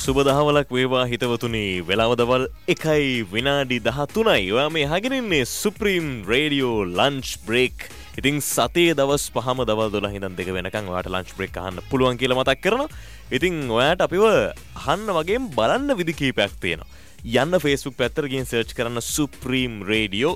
සුබ දහවලක් වේවා හිතවතුනි. වෙලාව දවල් 1යි විනාඩි 13යි. ඔයා මේ අහගෙන ඉන්නේ සුප්‍රීම් රේඩියෝ ලන්ච් බ්‍රේක්. ඉතින් සතියේ දවස් 5ම දවල් 12 ඉඳන් 2 වෙනකන් ඔයාට ලන්ච් බ්‍රේක් අහන්න පුළුවන් කියලා මතක් කරනවා. ඉතින් ඔයාට අපිව අහන්න වගේම බලන්න විදි කීපයක් තියෙනවා. යන්න Facebook පැත්තට ගිහින් සර්ච් කරන්න සුප්‍රීම් රේඩියෝ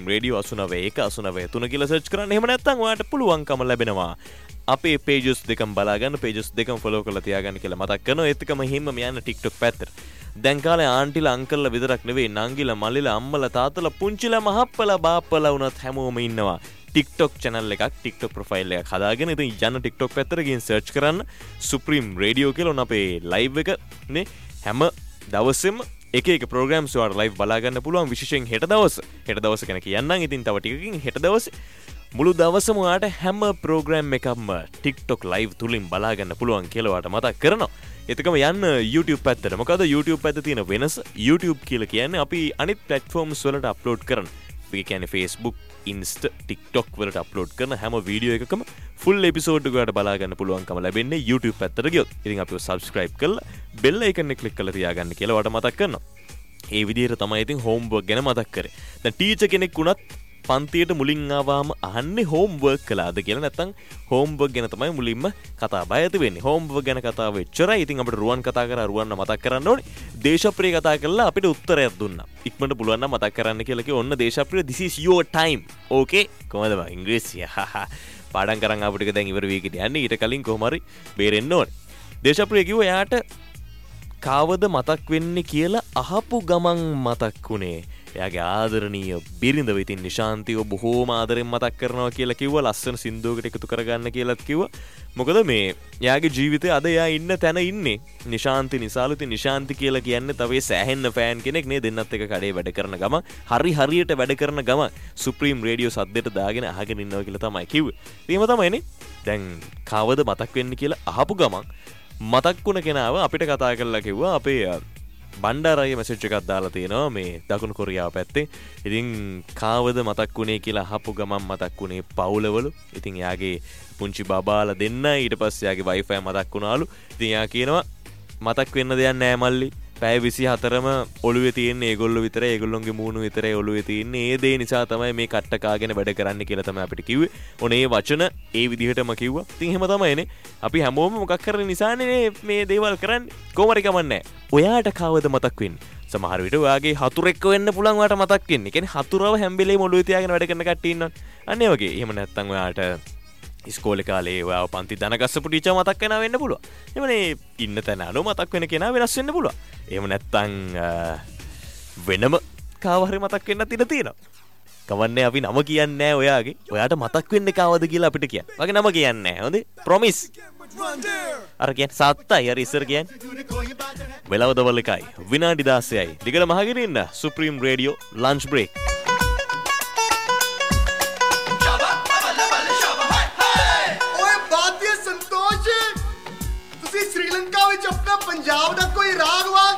891 893 කියලා සර්ච් කරන්න. එහෙම නැත්නම් ඔයාට පුළුවන්කම ලැබෙනවා අපේ pages දෙකම බලාගන්න, pages දෙකම follow කරලා තියාගන්න කියලා මතක් කරනවා. ඒත් එකම හිම්ම යන්න TikTok පැත්තට. දැන් කාලේ ආන්ටිලා අංකල්ලා විතරක් නෙවෙයි, නංගිලා මල්ලිලා අම්මලා තාත්තලා පුංචිලා මහප්පලා බාප්පලා වුණත් හැමෝම ඉන්නවා TikTok channel එකක්, TikTok profile එකක් හදාගෙන. ඉතින් යන්න TikTok පැත්තට ගිහින් search කරන්න Supreme Radio කියලා. ඔන්න අපේ live එක නේ හැම දවසෙම එක programs වල live බලා ගන්න පුළුවන්. විශේෂයෙන් හෙට දවස ගැන කියන්නම්. ඉතින් තව ටිකකින් හෙට දවසේ මුළු දවසම ඔයාට හැම ප්‍රෝග්‍රෑම් එකක්ම TikTok live තුලින් බලා ගන්න පුළුවන් කියලා ඔයාට මතක් කරනවා. එතකම යන්න YouTube පැත්තට. මොකද YouTube පැත්තේ තියෙන වෙනස, YouTube කියලා කියන්නේ අපි අනිත් platforms වලට upload කරන. ඒ කියන්නේ Facebook, Insta, TikTok වලට upload කරන හැම වීඩියෝ එකකම full episode එක ඔයාලට බලා ගන්න පුළුවන්කම ලැබෙන්නේ YouTube පැත්තට ගියොත්. ඉතින් අපිව subscribe කරලා bell icon එක click කරලා තියාගන්න කියලා ඔයාලට මතක් කරනවා. ඒ විදිහට තමයි ඉතින් homework ගැන මතක් කරේ. දැන් teacher කෙනෙක් වුණත් පන්තියට මුලින් ආවම අහන්නේ homework කළාද කියලා. නැත්නම් homework ගැන තමයි මුලින්ම කතා බය ඇති වෙන්නේ. homework ගැන කතාව එච්චරයි. ඉතින් අපිට රුවන් කතා කරා, රුවන්න මතක් කරන්න ඕනේ. දේශප්‍රිය කතා කරලා අපිට උත්තරයක් දුන්නා. ඉක්මනට පුළුවන් නම් මතක් කරන්න කියලා කිව්ව. ඔන්න Deshapriya, this is your time. okay කොහමද බං ඉංග්‍රීසිය? පාඩම් කරන් ආපු ටික දැන් ඉවර වෙයි කියලා යන්නේ. ඊට කලින් කොහොම හරි බේරෙන්න ඕනේ. දේශප්‍රිය කිව්වා එයාට කාවද මතක් වෙන්නේ කියලා අහපු ගමන් මතක් වුණේ එයාගේ ආදරණීය බිරිඳව. ඉතින් නිශාන්තිව බොහෝම ආදරෙන් මතක් කරනවා කියලා කිව්වා. ලස්සන සින්දුවකට එකතු කරගන්න කියලාත් කිව්වා. මොකද මේ එයාගේ ජීවිතේ අද එයා ඉන්න තැන ඉන්නේ නිශාන්ති නිසාලු. ඉතින් නිශාන්ති කියලා කියන්නේ තවේ සෑහෙන්න ෆෑන් කෙනෙක් නේ. දෙන්නත් එක කඩේ වැඩ කරන ගම හරියට වැඩ කරන ගම සුප්‍රීම් රේඩියෝ සද්දෙට දාගෙන අහගෙන ඉන්නවා කියලා තමයි කිව්වේ. එහෙම තමයිනේ. දැන් කාවද මතක් වෙන්නේ කියලා අහපු ගමන් මතක් වුණ කෙනාව අපිට කතා කරලා කිව්වා අපේ බණ්ඩාරයේ මැසේජ් එකක් දාලා තියෙනවා මේ දකුණු කොරියාව පැත්තේ. ඉතින් කාවද මතක් වුණේ කියලා අහපු ගමන් මතක් වුණේ පවුලවලු. ඉතින් එයාගේ පුංචි බබාලා දෙන්න, ඊට පස්සේ එයාගේ වයිෆයි මතක් වුණාලු. ඉතින් එයා කියනවා මතක් වෙන්න දෙයක් නෑ මල්ලි. පැය 24ම ඔළුවේ තියෙන්නේ ඒගොල්ලෝ විතරයි, ඒගොල්ලොන්ගේ මූණු විතරයි ඔළුවේ තියෙන්නේ. ඒ දේ නිසා තමයි මේ කට්ට කාගෙන වැඩ කරන්න කියලා තමයි අපිට කිව්වේ. ඔනේ වචන ඒ විදිහටම කිව්වා. ඉතින් එහෙම තමයිනේ. අපි හැමෝම මොකක් කරන නිසානේ මේ දේවල් කරන්නේ. කොහොම හරි කමන්නේ. ඔයාට කාවද මතක් වෙන්නේ? සමහර විට ඔයාගේ හතුරෙක්ව වෙන්න පුළුවන් ඔයාට මතක් වෙන්නේ. කියන්නේ හතුරව හැම වෙලේම ඔළුවේ තියාගෙන වැඩ කරන කට්ටිය ඉන්නවනේ. අන්න ඒ වගේ. එහෙම නැත්නම් ඔයාට ඉස්කෝලේ කාලේ ඔයාව පන්ති දන ගස්සපු ටීචර් මතක් වෙනා වෙන්න පුළුවන්. එහෙමනේ ඉන්න තැන අනුව මතක් වෙන කෙනා වෙනස් වෙන්න පුළුවන්. එහෙම නැත්නම් වෙනම කාව හරි මතක් වෙන්නත් ඉඩ තියෙනවා. කවන්නේ අපි නම කියන්නේ නැහැ ඔයාගේ. ඔයාට මතක් වෙන්නේ කාවද කියලා අපිට කියන්න. වගේ නම කියන්නේ නැහැ. හොඳේ? ප්‍රොමිස්. අර කියන්නේ සත්තයි අර ඉස්සර කියන්නේ. වෙලාව දවල් 1යි විනාඩි 16යි. දිගටම අහගෙන ඉන්න supreme radio lunch break. Sri Lanka में अपना पंजाब का कोई राग वाग